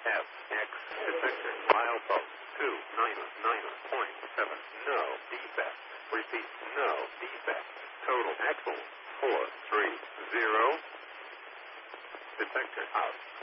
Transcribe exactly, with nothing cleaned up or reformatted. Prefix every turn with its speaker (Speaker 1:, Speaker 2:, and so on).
Speaker 1: F X detector milepost two nine nine point seven. No defect. Repeat. No defect. Total axle four three zero. Detector out.